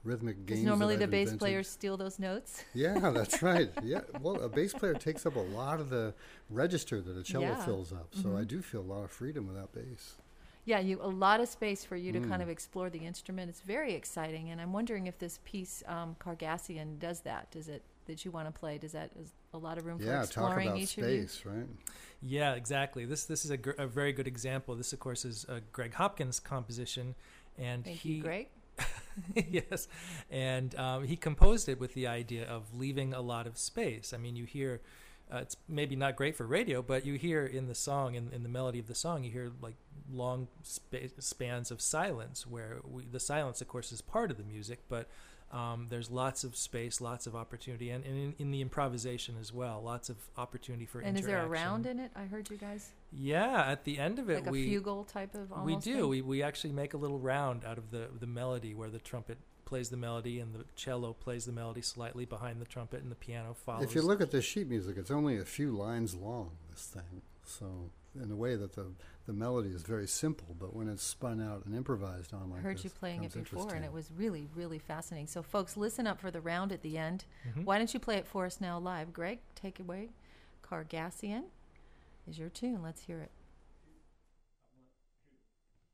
rhythmic Because games. normally that the I've bass invented. players steal those notes. Yeah, that's right. Yeah, well, a bass player takes up a lot of the register that a cello fills up. So I do feel a lot of freedom without bass. Yeah, a lot of space for you to kind of explore the instrument. It's very exciting, and I'm wondering if this piece, Cargassian, does that. Does it that you want to play? Is a lot of room for exploring talk about each space, of you? right? Yeah, exactly. This is a very good example. This, of course, is Greg Hopkins' composition, and Thank you, Greg. Yes, and he composed it with the idea of leaving a lot of space. I mean, you hear. It's maybe not great for radio, but you hear in the song, in the melody of the song, you hear like long spans of silence, where the silence, of course, is part of the music, but there's lots of space, lots of opportunity, and in the improvisation as well, lots of opportunity for interaction. And is there a round in it? I heard you guys. Yeah, at the end of it, like a fugal type of almost we do. thing? We actually make a little round out of the melody where the trumpet plays the melody and the cello plays the melody slightly behind the trumpet and the piano follows. If you look at the sheet music, it's only a few lines long, this thing. So in a way that the melody is very simple, but when it's spun out and improvised on like I heard this, you playing it before, and interesting. it was really, really fascinating. So, folks, listen up for the round at the end. Mm-hmm. Why don't you play it for us now live? Greg, take it away. Cargassian is your tune. Let's hear it.